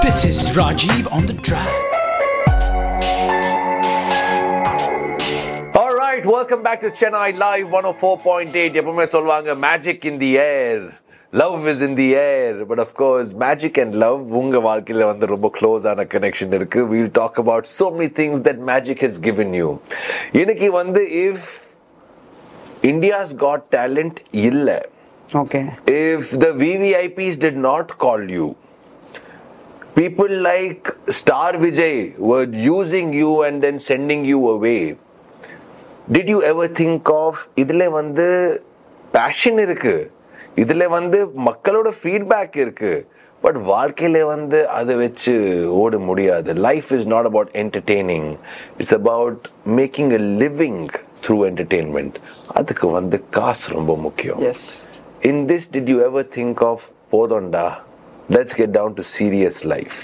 This is Rajiv on the track. Alright, welcome back to Chennai Live 104.8. எப்பவுமே சொல்வாங்க magic in the air, love is in the air. But of course, magic and love உங்க வாழ்க்கையில வந்து ரொம்ப close ஆன connection இருக்கு. We'll talk about so many things that magic has given you. இன்னைக்கு வந்து if India's Got Talent இல்ல, Okay. if the VVIPs did not call you, people like Star Vijay were using you and then sending you away. Did you ever think of இதில் வந்து fashion இருக்கு, இதில் வந்து மக்களோட feedback இருக்கு, but வாழ்க்கையில வந்து அதை வச்சு ஓட முடியாது. Life is not about entertaining, it's about making a living through entertainment. அதுக்கு வந்து காசு ரொம்ப முக்கியம். Yes. In this, did you ever think of போதோண்டா, let's get down to serious life?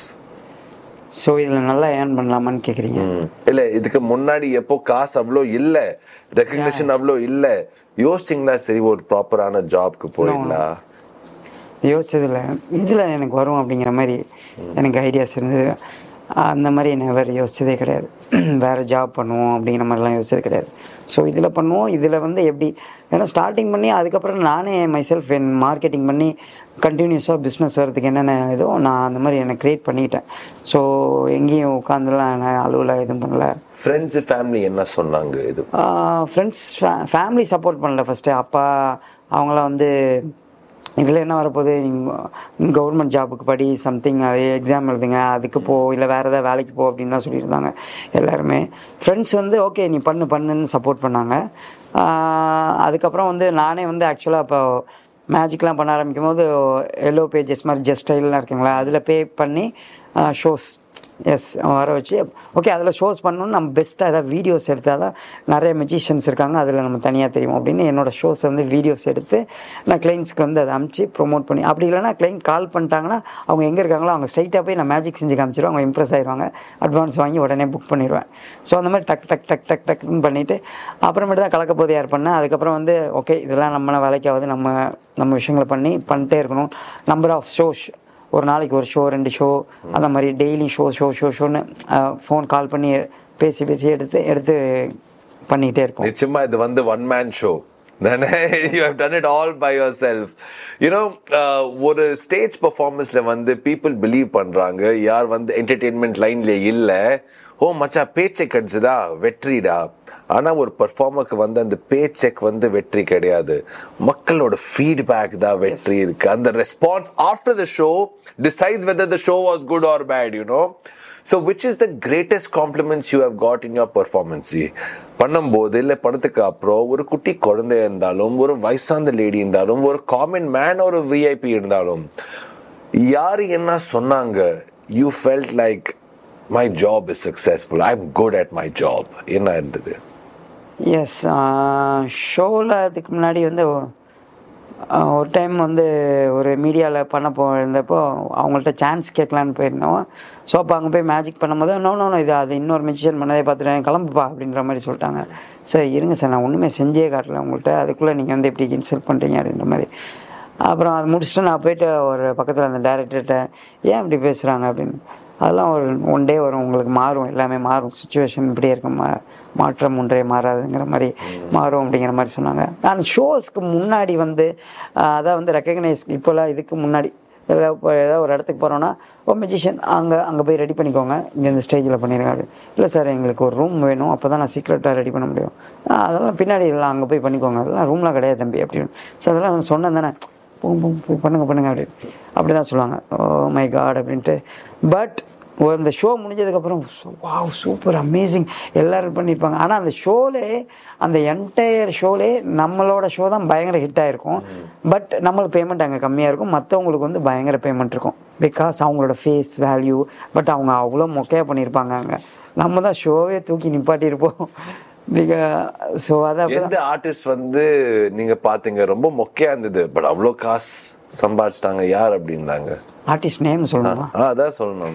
So இதில் நல்லா ஏர்ன் பண்ணலாமான்னு கேட்குறீங்க? இல்ல, இதுக்கு முன்னாடி எப்போ காசு அவ்வளோ இல்ல, ரெகக்னிஷன் அவ்வளோ இல்ல, யோசிச்சிங்களா சரி ஒரு ப்ராப்பரான ஜாப்க்கு போயிடலாம்? யோசிச்சதில்ல. இதில் எனக்கு வரும் அப்படிங்கிற மாதிரி எனக்கு ஐடியாஸ் இருந்தது. அந்த மாதிரி நெவர் யோசிச்சதே கிடையாது. வேறு ஜாப் பண்ணுவோம் அப்படிங்கிற மாதிரிலாம் யோசிச்சது கிடையாது. ஸோ இதில் பண்ணுவோம். இதில் வந்து எப்படி, ஏன்னா ஸ்டார்டிங் பண்ணி அதுக்கப்புறம் நானே மைசெல்ஃப் என் மார்க்கெட்டிங் பண்ணி கண்டினியூஸாக பிஸ்னஸ் வரதுக்கு என்னென்ன இதோ நான் அந்த மாதிரி எனக்கு க்ரியேட் பண்ணிக்கிட்டேன். ஸோ எங்கேயும் உட்காந்துலாம் நான் அலுவலா எதுவும் பண்ணல. ஃப்ரெண்ட்ஸ் ஃபேமிலி என்ன சொன்னாங்க? இது ஃப்ரெண்ட்ஸ் ஃபேமிலி சப்போர்ட் பண்ணல. ஃபஸ்ட்டு அப்பா அவங்களாம் வந்து இதில் என்ன வரப்போகுது, கவர்மெண்ட் ஜாபுக்கு படி, சம்திங் அது எக்ஸாம் எழுதுங்க, அதுக்கு போ, இல்லை வேறு ஏதாவது வேலைக்கு போ அப்படின்னு தான் சொல்லியிருந்தாங்க எல்லாருமே. ஃப்ரெண்ட்ஸ் வந்து ஓகே நீ பண்ணுன்னு சப்போர்ட் பண்ணாங்க. அதுக்கப்புறம் வந்து நானே வந்து ஆக்சுவலாக இப்போ மேஜிக்லாம் பண்ண ஆரம்பிக்கும் போது எல்லோ பேஜஸ் மாதிரி ஜஸ்ட் ஸ்டைல்லாம் இருக்குங்களா, அதில் பே பண்ணி ஷோஸ் வர வச்சு ஓகே அதில் ஷோஸ் பண்ணணும்னு நம்ம பெஸ்ட்டாக ஏதாவது வீடியோஸ் எடுத்தால் தான் நிறைய மெஜிஷியன்ஸ் இருக்காங்க, அதில் நம்ம தனியாக தெரியும் அப்படின்னு என்னோடய ஷோஸ் வந்து வீடியோஸ் எடுத்து நான் கிளைண்ட்ஸ்க்கு வந்து அதை அனுப்பிச்சி ப்ரொமோட் பண்ணி, அப்படி இல்லைனா கிளைண்ட் கால் பண்ணிட்டாங்கன்னா அவங்க எங்கே இருக்காங்களோ அவங்க ஸ்ட்ரைட்டாக போய் நான் மேஜிக் செஞ்சு காமிச்சிடுவேன். அவங்க இம்ப்ரெஸ் ஆகிடுவாங்க, அட்வான்ஸ் வாங்கி உடனே புக் பண்ணிடுவேன். ஸோ அந்த மாதிரி டக் டக் டக் டக் டக்னு பண்ணிவிட்டு அப்புறமேட்டு தான் கலக்க போது யார் பண்ணேன். அதுக்கப்புறம் வந்து ஓகே இதெல்லாம் வேலைக்காவது நம்ம விஷயங்களை பண்ணிட்டே இருக்கணும். நம்பர் ஆஃப் ஷோஸ், ஒரு நாளைக்கு ஒரு ஷோ 2 ஷோ அந்த மாதிரி டெய்லி ஷோன்னு ஃபோன் கால் பண்ணி பேசி எடுத்து பண்ணிகிட்டே இருப்போம். நிச்சயமா இது வந்து ஒன் மேன் ஷோ தானே? You have done it all by yourself. You know, ஒரு ஸ்டேஜ் பெர்ஃபார்மன்ஸ்ல வந்து பீப்புள் பிலீவ் பண்றாங்க, யார் வந்து என்டர்டெயின்மெண்ட் லைன்ல இல்ல, ஓ மச்சா பே செக் அடிச்சுதா வெற்றிடா. ஆனா ஒரு பெர்ஃபார்மருக்கு வந்து அந்த பே செக் வந்து வெற்றி கிடையாது, மக்களோட ஃபீட்பேக் தான் வெற்றி இருக்கு. அந்த response after the show decides whether the show was good or bad, you know. So which is the greatest compliments you have got in your performance? பண்ணும்போது இல்லை படத்துக்கு அப்புறம் ஒரு குட்டி குழந்தை இருந்தாலும், ஒரு வயசான லேடி இருந்தாலும், ஒரு காமன் மேன் ஒரு விஐபி இருந்தாலும், யாரு என்ன சொன்னாங்க, you felt like my job is successful, I'm good at my job, என்ன இருந்தது? எஸ், ஷோவில் அதுக்கு முன்னாடி வந்து ஒரு டைம் வந்து ஒரு மீடியாவில் பண்ண போயிருந்தப்போ அவங்கள்ட்ட சான்ஸ் கேட்கலான்னு போயிருந்தோம். ஸோ அப்போ அங்கே போய் மேஜிக் பண்ணும்போது நோ இது அது இன்னொரு மெஜிஷியன் பண்ணதே பார்த்துட்டேன், கிளம்புப்பா அப்படின்ற மாதிரி சொல்லிட்டாங்க. சார் இருங்க சார், நான் ஒன்றுமே செஞ்சே காட்டல உங்கள்கிட்ட, அதுக்குள்ளே நீங்கள் வந்து எப்படி இன்சல்ட் பண்ணுறீங்க அப்படின்ற மாதிரி. அப்புறம் அது முடிச்சுட்டு நான் போயிட்டு ஒரு பக்கத்தில் அந்த டைரக்டர்கிட்ட ஏன் இப்படி பேசுகிறாங்க அப்படின்னு, அதெல்லாம் ஒரு 1 டே வரும், உங்களுக்கு மாறும், எல்லாமே மாறும், சுச்சுவேஷன் இப்படியே இருக்கும், மாற்றம் ஒன்றே மாறாதுங்கிற மாதிரி மாறும் அப்படிங்கிற மாதிரி சொன்னாங்க. நான் ஷோஸ்க்கு முன்னாடி வந்து அதான் வந்து ரெக்கக்னைஸ், இப்போல்லாம் இதுக்கு முன்னாடி ஏதாவது ஒரு இடத்துக்கு போகிறோன்னா ஒரு மெஜிஷியன் அங்கே போய் ரெடி பண்ணிக்கோங்க, இங்கே இந்த ஸ்டேஜில் பண்ணியிருக்காரு, இல்லை சார் எங்களுக்கு ஒரு ரூம் வேணும், அப்போ தான் நான் சீக்ரெட்டாக ரெடி பண்ண முடியும், அதெல்லாம் பின்னாடி இல்லை அங்கே போய் பண்ணிக்கோங்க, அதெல்லாம் ரூம்லாம் கிடையாது தம்பி அப்படின்னு. சார் அதெல்லாம் நான் சொன்னேன் தானே, பண்ணுங்க அப்படி தான் சொல்லுவாங்க. ஓ மை காட் அப்படின்ட்டு. பட் இந்த ஷோ முடிஞ்சதுக்கப்புறம் வாவ் சூப்பர் அமேசிங் எல்லோரும் பண்ணியிருப்பாங்க. ஆனால் அந்த ஷோலே, அந்த என்டையர் ஷோலே நம்மளோட ஷோ தான் பயங்கர ஹிட் ஆகிருக்கும். பட் நம்மளுக்கு பேமெண்ட் அங்கே கம்மியாக இருக்கும், மற்றவங்களுக்கு வந்து பயங்கர பேமெண்ட் இருக்கும். பிகாஸ் அவங்களோட ஃபேஸ் வேல்யூ, பட் அவங்க அவ்வளோ மொக்கையாக பண்ணியிருப்பாங்க. அங்கே நம்ம தான் ஷோவே தூக்கி நிப்பாட்டியிருப்போம். ஸோ அதான் எந்த ஆர்டிஸ்ட் வந்து நீங்க பாத்தீங்க ரொம்ப மொக்கையா இருந்தது பட் அவ்வளோ காசு சம்பாதிச்சிட்டாங்க, யார் அப்படின்னாங்க? ஆர்டிஸ்ட் நேம் சொல்லணுமா? அதான் சொல்லணும்.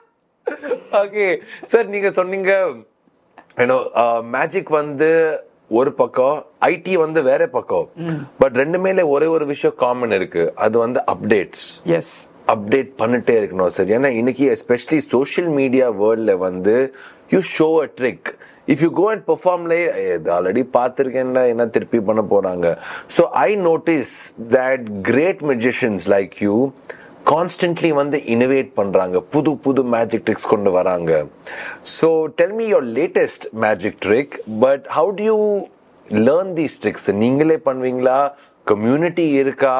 ஓகே சார், நீங்க சொன்னீங்க மேஜிக் வந்து ஒரு பக்கம், ஐடி வந்து வேற பக்கம். பட் ரெண்டுமே ஒரே ஒரு விஷயம் காமன் இருக்கு, அது வந்து அப்டேட்ஸ். எஸ், அப்டேட் பண்ணிட்டே இருக்கணும் சார். ஏன்னா இன்னைக்கு எஸ்பெஷலி சோஷியல் மீடியா வேர்ல்ட்ல வந்து you show a trick, if you go and பெர்ஃபார்ம்லே already பார்த்துருக்கேன்ல, என்ன திருப்பி பண்ண போறாங்க. So I notice that great magicians like you constantly வந்து இனோவேட் பண்றாங்க, புது புது மேஜிக் ட்ரிக்ஸ் கொண்டு வராங்க. So tell me your latest magic trick. But how to you learn these tricks? நீங்களே பண்ணுவீங்களா, கம்யூனிட்டி இருக்கா?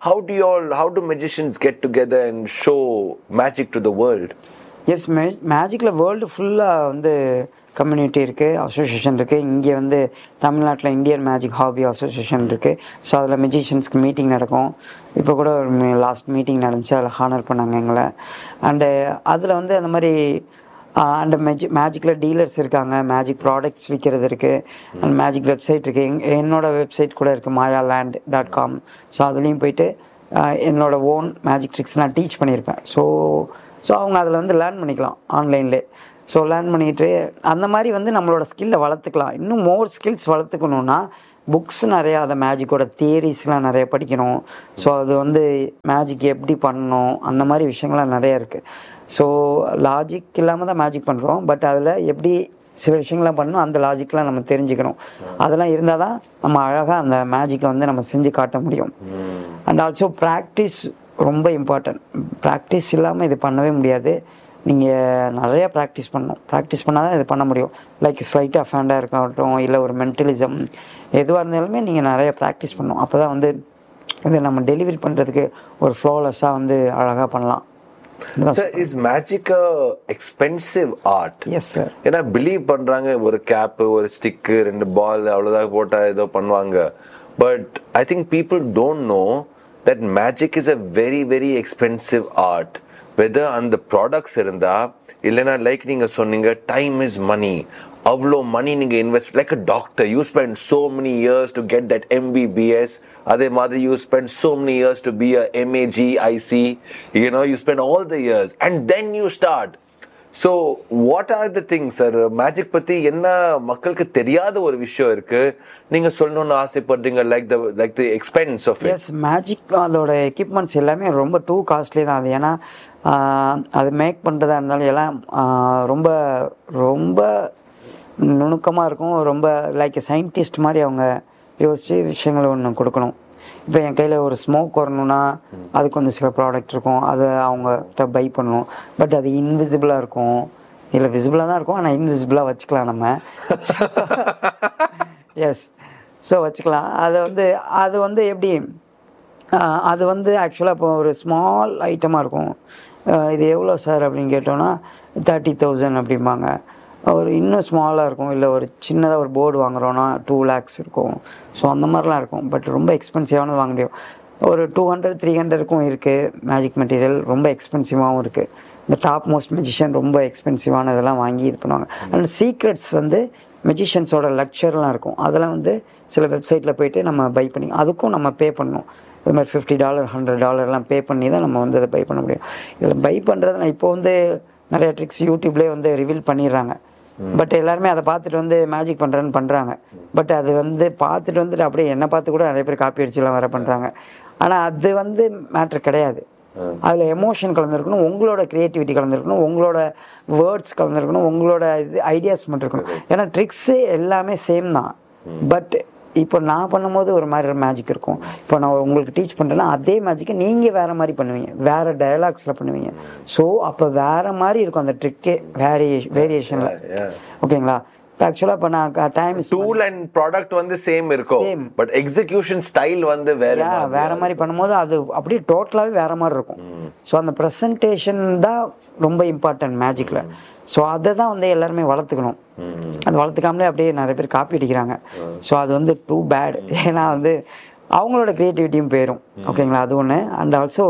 How do magicians get together and show magic to the world? S, மேஜிக்கில் world ஃபுல்லாக வந்து கம்யூனிட்டி இருக்குது, association இருக்குது. இங்கே வந்து தமிழ்நாட்டில் இந்தியன் மேஜிக் ஹாபி அசோசியேஷன் இருக்குது. ஸோ அதில் மெஜிஷியன்ஸ்க்கு மீட்டிங் நடக்கும். இப்போ கூட ஒரு லாஸ்ட் மீட்டிங் நடந்துச்சு, அதில் ஹானர் பண்ணாங்க எங்களை. அண்டு அதில் வந்து அந்த மாதிரி அண்ட் மேஜிக்கில் டீலர்ஸ் இருக்காங்க, மேஜிக் ப்ராடக்ட்ஸ் விற்கிறது இருக்குது, அண்ட் மேஜிக் வெப்சைட் இருக்குது. என்னோடய வெப்சைட் கூட இருக்குது, mayaland.com. ஸோ அதுலேயும் போயிட்டு என்னோடய ஓன் மேஜிக் ட்ரிக்ஸ் நான் டீச் பண்ணியிருப்பேன். ஸோ அவங்க அதில் வந்து லேர்ன் பண்ணிக்கலாம் ஆன்லைன்லே. ஸோ லேர்ன் பண்ணிட்டு அந்த மாதிரி வந்து நம்மளோட ஸ்கில்லை வளர்த்துக்கலாம். இன்னும் மோர் ஸ்கில்ஸ் வளர்த்துக்கணுன்னா புக்ஸ் நிறையா, அதை மேஜிக்கோட தியரிஸ்லாம் நிறைய படிக்கணும். ஸோ அது வந்து மேஜிக் எப்படி பண்ணணும், அந்த மாதிரி விஷயங்கள்லாம் நிறையா இருக்குது. ஸோ லாஜிக் இல்லாமல் தான் மேஜிக் பண்ணுறோம், பட் அதில் எப்படி சில விஷயங்கள்லாம் பண்ணணும், அந்த லாஜிக்லாம் நம்ம தெரிஞ்சுக்கணும். அதெல்லாம் இருந்தால் தான் நம்ம அழகாக அந்த மேஜிக்கை வந்து நம்ம செஞ்சு காட்ட முடியும். அண்ட் ஆல்சோ ப்ராக்டிஸ் ரொம்ப இம்பார்ட்டன்ட். ப்ராக்டிஸ் இல்லாமல் இது பண்ணவே முடியாது. நீங்கள் நிறையா ப்ராக்டிஸ் பண்ணணும். ப்ராக்டிஸ் பண்ணால் தான் இது பண்ண முடியும். லைக் ஸ்லைட் ஆஃப் ஹேண்டாக இருக்கட்டும், இல்லை ஒரு மென்டலிசம், எதுவாக இருந்தாலுமே நீங்கள் நிறையா ப்ராக்டிஸ் பண்ணணும். அப்போ தான் வந்து இதை நம்ம டெலிவரி பண்ணுறதுக்கு ஒரு ஃப்ளோலெஸ்ஸாக வந்து அழகாக பண்ணலாம். Sir, is magic a expensive art? Yes, sir. ஏன்னா பிலீவ் பண்றாங்க, ஒரு கேப், ஒரு ஸ்டிக்கு, 2 பால் அவ்வளோதான் போட்டா ஏதோ பண்ணுவாங்க. But I think people don't know that magic is a very very expensive art. Weather அந்த ப்ராடக்ட்ஸ் இருந்தா இல்லைன்னா லைக் நீங்க சொன்னீங்க டைம் இஸ் மணி, அவ்வளோ மணி நீங்க invest. Like a doctor, you spend so many years to get that MBBS. அதே மாதிரி you spend so many years to be a MAGIC. You spend all the years and then you start. So what are the things, sir? Magic பத்தி என்ன மக்களுக்கு தெரியாத ஒரு விஷயம் இருக்கு, நீங்க சொல்லணும்னு ஆசைப்படுறீங்க? Like the expense of it. S, magic அதோட எக்யூப்மெண்ட்ஸ் எல்லாமே ரொம்ப டூ காஸ்ட்லி தான். அது ஏன்னா அது மேக் பண்ணுறதா இருந்தாலும் எல்லாம் ரொம்ப ரொம்ப நுணுக்கமாக இருக்கும். ரொம்ப லைக் சயின்டிஸ்ட் மாதிரி அவங்க யோசித்து விஷயங்களை ஒன்று கொடுக்கணும். இப்போ என் கையில் ஒரு ஸ்மோக் வரணும்னா அதுக்கு வந்து சில ப்ராடக்ட் இருக்கும், அதை அவங்ககிட்ட பை பண்ணணும். பட் அது இன்விசிபிளாக இருக்கும், இல்லை விசிபிளாக தான் இருக்கும், ஆனால் இன்விசிபிளாக வச்சுக்கலாம் நம்ம. எஸ், ஸோ வச்சுக்கலாம். அது வந்து எப்படி, அது வந்து ஆக்சுவலாக இப்போ ஒரு ஸ்மால் ஐட்டமாக இருக்கும். இது எவ்வளோ சார் அப்படின்னு கேட்டோன்னா 30,000 அப்படிம்பாங்க. ஒரு இன்னும் ஸ்மாலாக இருக்கும், இல்லை ஒரு சின்னதாக ஒரு போர்டு வாங்குகிறோன்னா 2 lakhs இருக்கும். ஸோ அந்த மாதிரிலாம் இருக்கும். பட் ரொம்ப எக்ஸ்பென்சிவானது வாங்க முடியும். ஒரு 200-300க்கும் இருக்குது மேஜிக் மெட்டீரியல், ரொம்ப எக்ஸ்பென்சிவாகவும் இருக்குது. இந்த டாப் மோஸ்ட் மெஜிஷியன் ரொம்ப எக்ஸ்பென்சிவான இதெல்லாம் வாங்கி இது பண்ணுவாங்க. அண்ட் சீக்ரெட்ஸ் வந்து மெஜிஷியன்ஸோட லெக்சர்லாம் இருக்கும், அதெல்லாம் வந்து சில வெப்சைட்டில் போய்ட்டு நம்ம பை பண்ணி அதுக்கும் நம்ம பே பண்ணணும். இது மாதிரி $50 $100 பே பண்ணி தான் நம்ம வந்து அதை பை பண்ண முடியும். இதில் பை பண்ணுறது நான் இப்போ வந்து நிறைய ட்ரிக்ஸ் யூடியூப்லேயே வந்து ரிவீல் பண்ணிடுறாங்க. பட் எல்லாருமே அதை பார்த்துட்டு வந்து மேஜிக் பண்ணுறேன்னு பண்ணுறாங்க. பட் அது வந்து பார்த்துட்டு வந்துட்டு அப்படியே என்னை பார்த்து கூட நிறைய பேர் காப்பி அடிச்சுலாம் வேறு பண்ணுறாங்க. ஆனால் அது வந்து மேட்ரு கிடையாது. அதில் எமோஷன் கலந்துருக்கணும், உங்களோட க்ரியேட்டிவிட்டி கலந்துருக்கணும், உங்களோட வேர்ட்ஸ் கலந்துருக்கணும், உங்களோட இது ஐடியாஸ் மட்டும் இருக்கணும். ஏன்னா ட்ரிக்ஸு எல்லாமே சேம் தான். பட் இப்போ நான் பண்ணும்போது ஒரு மாதிரி மேஜிக் இருக்கும். இப்போ நான் உங்களுக்கு டீச் பண்ணுறேன்னா அதே மேஜிக்கை நீங்கள் வேறு மாதிரி பண்ணுவீங்க, வேறு டயலாக்ஸில் பண்ணுவீங்க. ஸோ அப்போ வேறு மாதிரி இருக்கும் அந்த ட்ரிக்கே, வேரியேஷனில். ஓகேங்களா? ஆக்சுவலா இப்ப நான் டைம் டூல் அண்ட் ப்ராடக்ட் வந்து சேம் இருக்கும், பட் எக்ஸிகியூஷன் ஸ்டைல் வந்து வேற மாதிரி பண்ணும்போது அது அப்படியே டோட்டலாவே வேற மாதிரி இருக்கும். ஸோ அந்த ப்ரெசன்டேஷன் தான் ரொம்ப இம்பார்ட்டன்ட் மேஜிக்ல. ஸோ அதை தான் வந்து எல்லாருமே வளர்த்துக்கணும். அது வளர்த்துக்காமலே அப்படியே நிறைய பேர் காப்பி அடிக்கிறாங்க. ஸோ அது வந்து டூ பேட். ஏன்னா வந்து அவங்களோட கிரியேட்டிவிட்டியும் போயிடும். ஓகேங்களா? அது ஒன்று. அண்ட் ஆல்சோ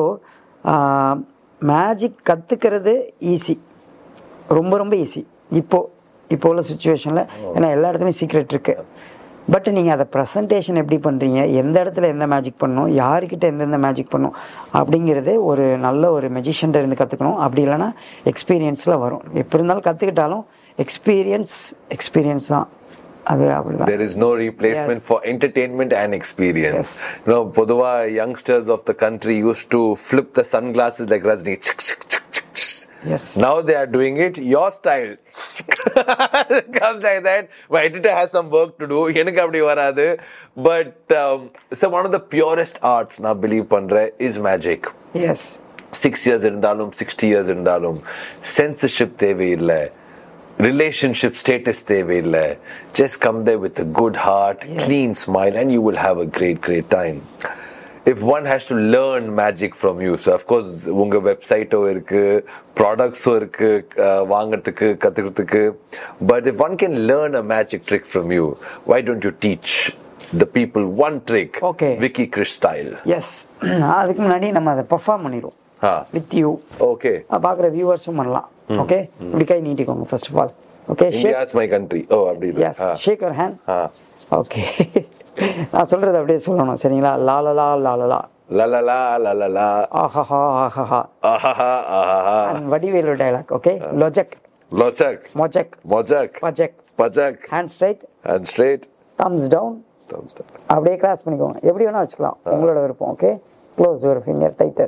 மேஜிக் கற்றுக்கிறது ஈஸி, ரொம்ப ரொம்ப ஈஸி இப்போ உள்ள சுச்சுவேஷனில். ஏன்னா எல்லா இடத்துலையும் சீக்ரெட் இருக்குது. பட் நீங்கள் அதை ப்ரெசன்டேஷன் எப்படி பண்ணுறீங்க, எந்த இடத்துல எந்த மேஜிக் பண்ணணும், யாருக்கிட்ட எந்தெந்த மேஜிக் பண்ணணும் அப்படிங்கிறது ஒரு நல்ல ஒரு மெஜிஷியன்ட்ட இருந்து கற்றுக்கணும். அப்படி இல்லைன்னா எக்ஸ்பீரியன்ஸில் வரும். எப்படி இருந்தாலும் கற்றுக்கிட்டாலும் எக்ஸ்பீரியன்ஸ் தான். அது அப்படிதான். There is no replacement for entertainment and experience. You know, பொதுவா youngsters of the country used to flip the sunglasses like Rajni. Yes. Now they are doing it your style. Comes like that. My editor has some work to do. எனக்கு அப்படி வராது. But so one of the purest arts நான் believe பண்றேன் is magic. Yes. 6 years இருந்தாலும் 60 years இருந்தாலும் censorship தேவையில்லை, relationship status தேவையில்லை. Just come there with a good heart, clean smile, and you will have a great time. If one has to learn magic from you, so of course உங்க வெப்சைட்டோ இருக்கு, ப்ராடக்ட்ஸோ இருக்கு வாங்கிறதுக்கு கத்துக்கிறதுக்கு, but if one can learn a magic trick from you, why don't you teach the people one trick? Okay. Vicky Krish style. Yes. அதுக்கு முன்னாடி நம்ம அதை perform பண்ணிடுவோம் with you. Okay. பார்க்குற வியூவர்ஸும் பண்ணலாம். ஓகே, இப்படி கை நீட்டிக்கோங்க first of all. Okay, India is my country. Oh, அப்படி இல்ல. Yes, shake your hand. Okay, நான் சொல்றது அப்படியே சொல்லணும், சரிங்களா? லா லா லா லா லா லா la la la la la la Aha Aha Aha Aha. and Vadivelu dialogue. Okay, லொஜக் Lochak. மொஜக் Mojak. பஜக் Pajak. Hand straight And straight. Thumbs down Thumbs down. அப்படியே cross பண்ணிக்கோங்க. எப்படி வேணா வச்சுக்கலாம், உங்களோட விருப்பம். Okay, close your finger titre.